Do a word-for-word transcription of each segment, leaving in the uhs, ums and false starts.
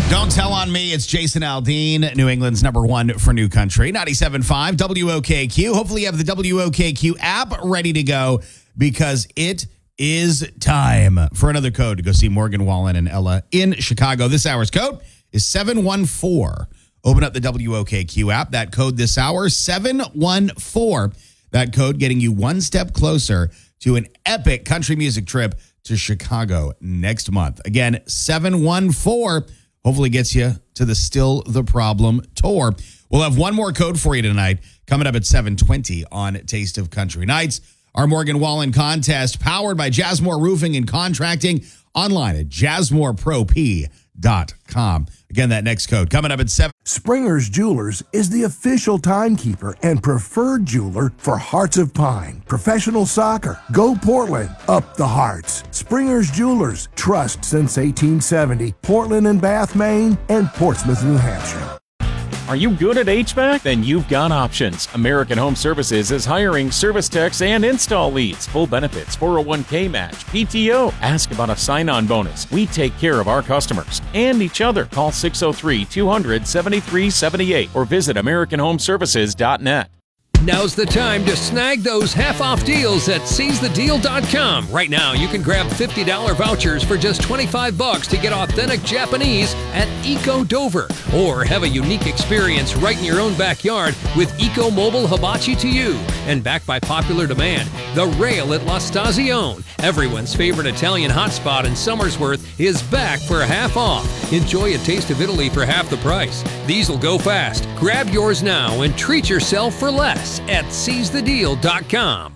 Don't Tell on Me. It's Jason Aldean, New England's number one for New Country. ninety-seven point five W O K Q. Hopefully you have the W O K Q app ready to go because it is time for another code to go see Morgan Wallen and Ella in Chicago. This hour's code is seven one four. Open up the W O K Q app. That code this hour, seven one four. That code getting you one step closer to an epic country music trip to Chicago next month. Again, seven one four. Hopefully gets you to the Still the Problem tour. We'll have one more code for you tonight coming up at seven twenty on Taste of Country Nights. Our Morgan Wallen contest powered by Jasmore Roofing and Contracting online at jasmore pro p dot com. Again, that next code coming up at seven. Springer's Jewelers is the official timekeeper and preferred jeweler for Hearts of Pine, professional soccer, Go Portland, up the Hearts. Springer's Jewelers, trust since eighteen seventy, Portland and Bath, Maine, and Portsmouth, New Hampshire. Are you good at H V A C? Then you've got options. American Home Services is hiring service techs and install leads. Full benefits, four oh one k match, P T O. Ask about a sign-on bonus. We take care of our customers and each other. Call six oh three, two hundred, seventy-three seventy-eight or visit american home services dot net. Now's the time to snag those half-off deals at seize the deal dot com. Right now, you can grab fifty dollars vouchers for just twenty-five bucks to get authentic Japanese at Eco Dover. Or have a unique experience right in your own backyard with Eco Mobile Hibachi to you. And backed by popular demand, the Rail at La Stazione. Everyone's favorite Italian hotspot in Somersworth is back for half off. Enjoy a taste of Italy for half the price. These will go fast. Grab yours now and treat yourself for less at seize the deal dot com.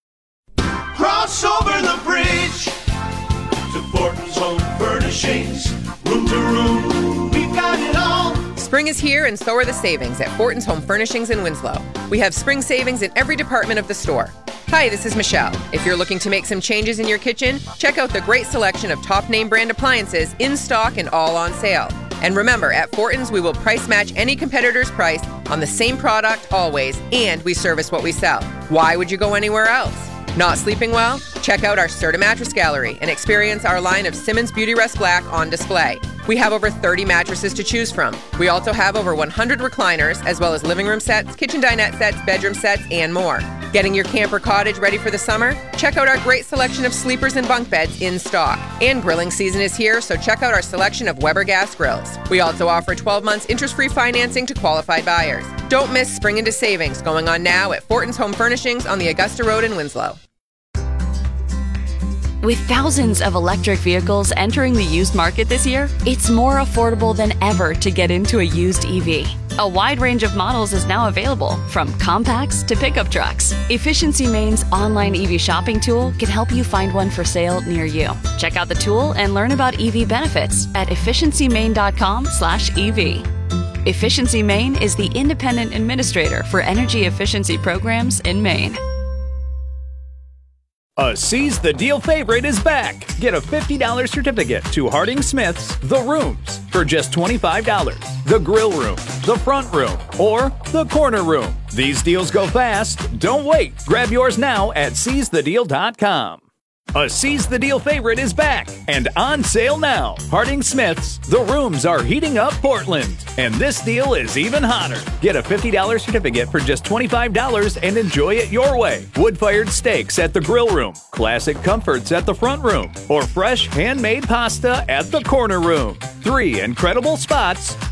Cross over the bridge to Fortin's Home Furnishings. Room to room, we've got it all. Spring is here and so are the savings at Fortin's Home Furnishings in Winslow. We have spring savings in every department of the store. Hi, this is Michelle. If you're looking to make some changes in your kitchen, check out the great selection of top name brand appliances in stock and all on sale. And remember, at Fortin's, we will price match any competitor's price on the same product always, and we service what we sell. Why would you go anywhere else? Not sleeping well? Check out our Serta Mattress Gallery and experience our line of Simmons Beauty Rest Black on display. We have over thirty mattresses to choose from. We also have over one hundred recliners, as well as living room sets, kitchen dinette sets, bedroom sets, and more. Getting your camper cottage ready for the summer? Check out our great selection of sleepers and bunk beds in stock. And grilling season is here, so check out our selection of Weber gas grills. We also offer twelve months interest-free financing to qualified buyers. Don't miss spring into savings going on now at Fortin's Home Furnishings on the Augusta Road in Winslow. With thousands of electric vehicles entering the used market this year, it's more affordable than ever to get into a used E V. A wide range of models is now available, from compacts to pickup trucks. Efficiency Main's online E V shopping tool can help you find one for sale near you. Check out the tool and learn about E V benefits at efficiency main dot com slash E V. Efficiency Main is the independent administrator for energy efficiency programs in Maine. A Seize the Deal favorite is back. Get a fifty dollars certificate to Harding Smith's The Rooms for just twenty-five dollars. The Grill Room, the Front Room, or the Corner Room. These deals go fast. Don't wait. Grab yours now at seize the deal dot com. A Seize the Deal favorite is back and on sale now. Harding Smith's The Rooms are heating up Portland, and this deal is even hotter. Get a fifty dollars certificate for just twenty-five dollars and enjoy it your way. Wood-fired steaks at the Grill Room, classic comforts at the Front Room, or fresh handmade pasta at the Corner Room. Three incredible spots,